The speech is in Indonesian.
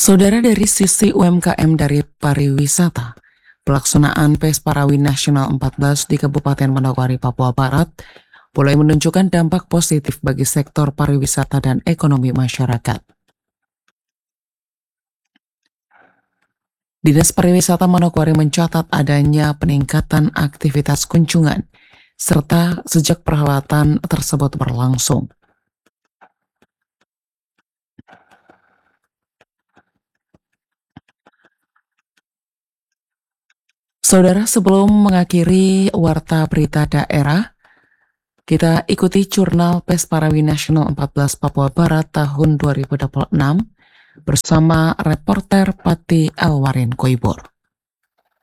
Saudara, dari sisi UMKM dari pariwisata, pelaksanaan PES Parawi Nasional 14 di Kabupaten Manokwari, Papua Barat mulai menunjukkan dampak positif bagi sektor pariwisata dan ekonomi masyarakat. Dinas Pariwisata Manokwari mencatat adanya peningkatan aktivitas kunjungan, serta sejak perhelatan tersebut berlangsung. Saudara, sebelum mengakhiri Warta Berita Daerah, kita ikuti Jurnal PES Parawi Nasional 14 Papua Barat tahun 2026 bersama reporter Pati Alwarin Koibor.